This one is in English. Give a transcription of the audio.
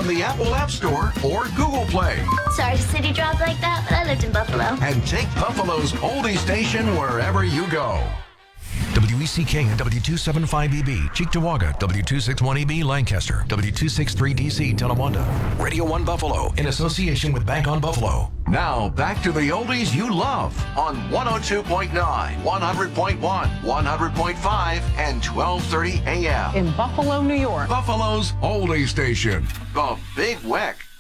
from the Apple App Store or Google Play. Sorry, city drop like that, but I lived in Buffalo. And take Buffalo's oldie station wherever you go. WECK and W275EB, Cheektowaga, W261EB, Lancaster, W263DC, Tonawanda. Radio 1 Buffalo, in association with Bank on Buffalo. Now, back to the oldies you love on 102.9, 100.1, 100.5, and 1230 AM. In Buffalo, New York. Buffalo's oldie station, The Big Weck.